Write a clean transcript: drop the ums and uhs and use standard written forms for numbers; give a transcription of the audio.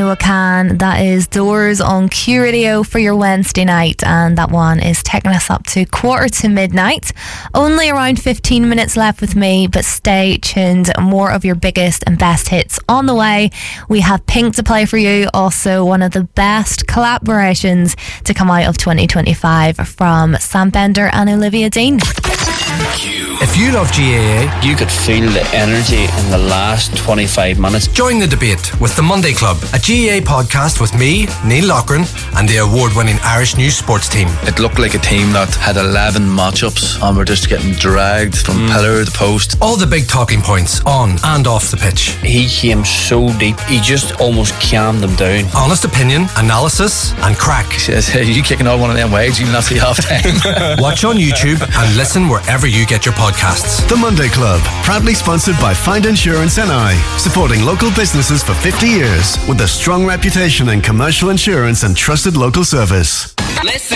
know I can. That is Doors on Q Radio for your Wednesday night, and that one is taking us up to midnight. Only around 15 minutes left with me, but stay tuned. More of your biggest and best hits on the way. We have Pink to play for you, also one of the best collaborations to come out of 2025 from Sam Bender and Olivia Dean. If you love GAA, you could feel the energy in the last 25 minutes. Join the debate with The Monday Club, a GAA podcast with me, Neil Loughran, and the award-winning Irish News sports team. It looked like a team that had 11 matchups and were just getting dragged from pillar to post. All the big talking points on and off the pitch. He came so deep, he just almost calmed them down. Honest opinion, analysis and crack. He says, hey, you kicking out one of them waves, you'll not see half time. Watch on YouTube and listen wherever you get your podcasts. The Monday Club, proudly sponsored by Find Insurance NI, supporting local businesses for 50 years with a strong reputation in commercial insurance and trusted local service. Listen.